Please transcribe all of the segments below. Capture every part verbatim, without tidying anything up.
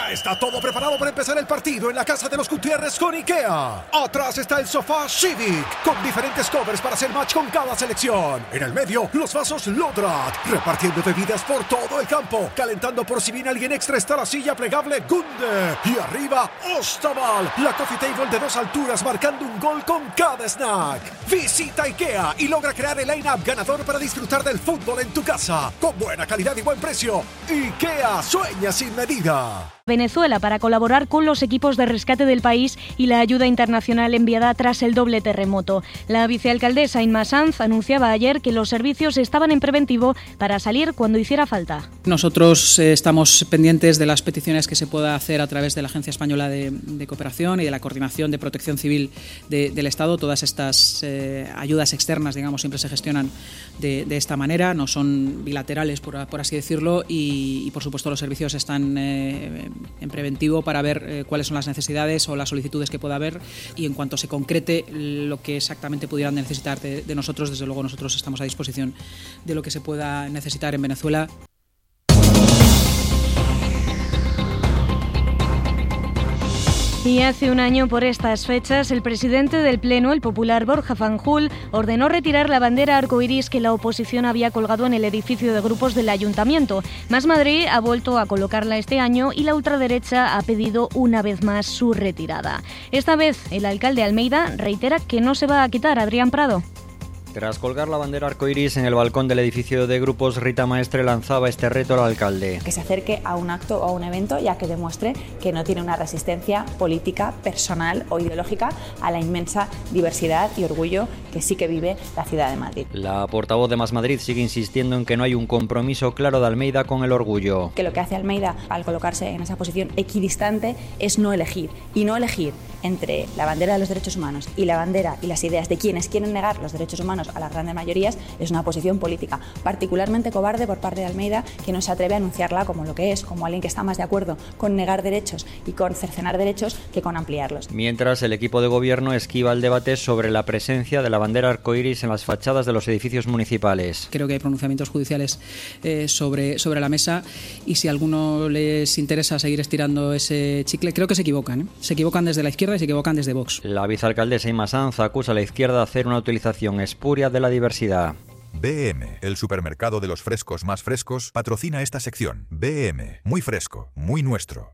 Ya está todo preparado para empezar el partido en la casa de los Gutiérrez con IKEA. Atrás está el sofá Civic, con diferentes covers para hacer match con cada selección. En el medio, los vasos Lodrat, repartiendo bebidas por todo el campo. Calentando por si viene alguien extra está la silla plegable Gunde. Y arriba, Ostaval, la coffee table de dos alturas marcando un gol con cada snack. Visita IKEA y logra crear el line-up ganador para disfrutar del fútbol en tu casa. Con buena calidad y buen precio. IKEA sueña sin medida. Venezuela para colaborar con los equipos de rescate del país y la ayuda internacional enviada tras el doble terremoto. La vicealcaldesa Inma Sanz anunciaba ayer que los servicios estaban en preventivo para salir cuando hiciera falta. Nosotros eh, estamos pendientes de las peticiones que se pueda hacer a través de la Agencia Española de, de Cooperación y de la Coordinación de Protección Civil de, del Estado. Todas estas eh, ayudas externas, digamos, siempre se gestionan de, de esta manera, no son bilaterales, por, por así decirlo, y, y por supuesto los servicios están eh, en preventivo para ver eh, cuáles son las necesidades o las solicitudes que pueda haber, y en cuanto se concrete lo que exactamente pudieran necesitar de, de nosotros, desde luego nosotros estamos a disposición de lo que se pueda necesitar en Venezuela. Y hace un año, por estas fechas, el presidente del Pleno, el popular Borja Fanjul, ordenó retirar la bandera arcoiris que la oposición había colgado en el edificio de grupos del Ayuntamiento. Más Madrid ha vuelto a colocarla este año y la ultraderecha ha pedido una vez más su retirada. Esta vez, el alcalde Almeida reitera que no se va a quitar. Adrián Prado. Tras colgar la bandera arcoiris en el balcón del edificio de grupos, Rita Maestre lanzaba este reto al alcalde. Que se acerque a un acto o a un evento ya que demuestre que no tiene una resistencia política, personal o ideológica a la inmensa diversidad y orgullo que sí que vive la ciudad de Madrid. La portavoz de Más Madrid sigue insistiendo en que no hay un compromiso claro de Almeida con el orgullo. Que lo que hace Almeida al colocarse en esa posición equidistante es no elegir, y no elegir entre la bandera de los derechos humanos y la bandera y las ideas de quienes quieren negar los derechos humanos a las grandes mayorías es una posición política particularmente cobarde por parte de Almeida, que no se atreve a anunciarla como lo que es, como alguien que está más de acuerdo con negar derechos y con cercenar derechos que con ampliarlos. Mientras, el equipo de gobierno esquiva el debate sobre la presencia de la bandera arcoiris en las fachadas de los edificios municipales. Creo que hay pronunciamientos judiciales eh, sobre, sobre la mesa, y si a alguno les interesa seguir estirando ese chicle, creo que se equivocan, ¿eh? Se equivocan desde la izquierda y se equivocan desde Vox. La vicealcaldesa Inma Sanz acusa a la izquierda de hacer una utilización espuria de la diversidad. B M, el supermercado de los frescos más frescos, patrocina esta sección. B M, muy fresco, muy nuestro.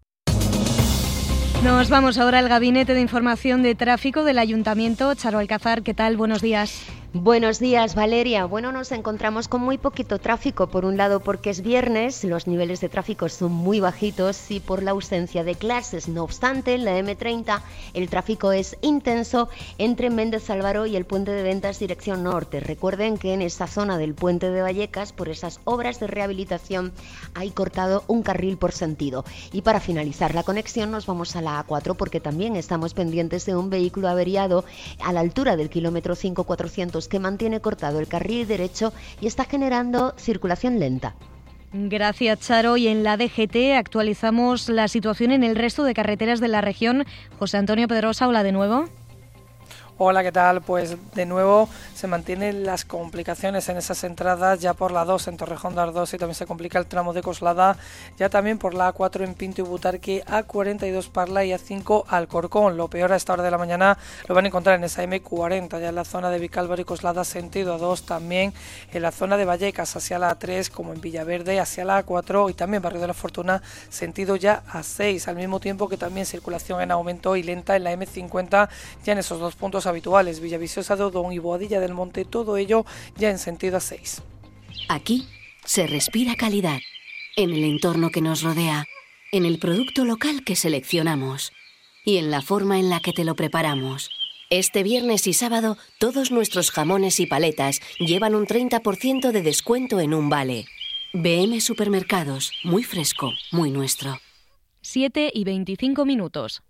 Nos vamos ahora al Gabinete de Información de Tráfico del Ayuntamiento. Charo Alcázar, ¿qué tal? Buenos días. Buenos días, Valeria. Bueno, nos encontramos con muy poquito tráfico, por un lado porque es viernes, los niveles de tráfico son muy bajitos y por la ausencia de clases. No obstante, en la eme treinta el tráfico es intenso entre Méndez Álvaro y el Puente de Ventas dirección norte. Recuerden que en esta zona del Puente de Vallecas, por esas obras de rehabilitación, hay cortado un carril por sentido. Y para finalizar la conexión nos vamos a la A cuatro porque también estamos pendientes de un vehículo averiado a la altura del kilómetro cinco cuatrocientos que mantiene cortado el carril derecho y está generando circulación lenta. Gracias, Charo. Y en la D G T actualizamos la situación en el resto de carreteras de la región. José Antonio Pedrosa, hola de nuevo. Hola, ¿qué tal? Pues de nuevo se mantienen las complicaciones en esas entradas, ya por la dos en Torrejón de Ardoz y también se complica el tramo de Coslada, ya también por la A cuatro en Pinto y Butarque, A cuarenta y dos Parla y A cinco Alcorcón. Lo peor a esta hora de la mañana lo van a encontrar en esa eme cuarenta, ya en la zona de Vicálvaro y Coslada sentido A dos, también en la zona de Vallecas hacia la A tres, como en Villaverde hacia la A cuatro y también Barrio de la Fortuna sentido ya A seis, al mismo tiempo que también circulación en aumento y lenta en la eme cincuenta, ya en esos dos puntos habituales, Villaviciosa de Odón y Boadilla del Monte, todo ello ya en sentido A seis. Aquí se respira calidad, en el entorno que nos rodea, en el producto local que seleccionamos y en la forma en la que te lo preparamos. Este viernes y sábado, todos nuestros jamones y paletas llevan un treinta por ciento de descuento en un vale. B M Supermercados, muy fresco, muy nuestro. siete y veinticinco minutos.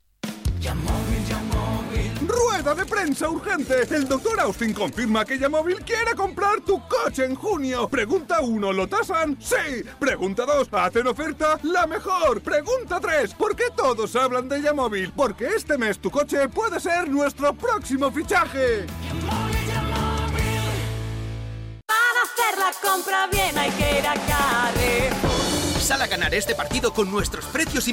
¡Rueda de prensa urgente! El doctor Austin confirma que Yamóvil quiere comprar tu coche en junio. Pregunta uno, ¿lo tasan? ¡Sí! Pregunta dos, ¿hacen oferta? ¡La mejor! Pregunta tres, ¿por qué todos hablan de Yamóvil? Porque este mes tu coche puede ser nuestro próximo fichaje. Para hacer la compra bien hay que ir a Carrefour. Sal a ganar este partido con nuestros precios